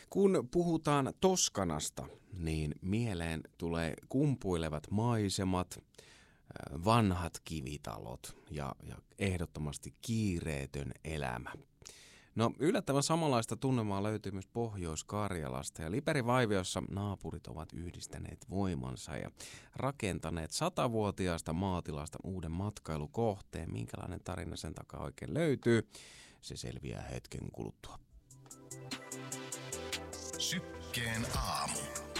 Kun puhutaan Toskanasta, niin mieleen tulee kumpuilevat maisemat, vanhat kivitalot ja ehdottomasti kiireetön elämä. No yllättävän samanlaista tunnelmaa löytyy myös Pohjois-Karjalasta ja Liperi-Vaiviossa naapurit ovat yhdistäneet voimansa ja rakentaneet 100-vuotiaasta maatilasta uuden matkailukohteen. Minkälainen tarina sen takaa oikein löytyy, se selviää hetken kuluttua. Sykkeen aamu.